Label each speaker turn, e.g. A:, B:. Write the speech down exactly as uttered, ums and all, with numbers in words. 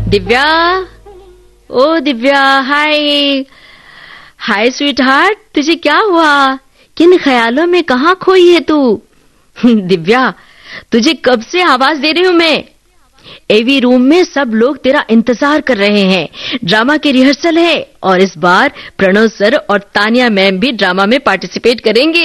A: दिव्या, ओ दिव्या, हाय हाय sweet heart, तुझे क्या हुआ? किन ख्यालों में कहाँ खोई है तू? दिव्या, तुझे कब से आवाज दे रही हूँ मैं। एवी रूम में सब लोग तेरा इंतजार कर रहे हैं। ड्रामा की रिहर्सल है और इस बार प्रणव सर और तानिया मैम भी ड्रामा में पार्टिसिपेट करेंगे।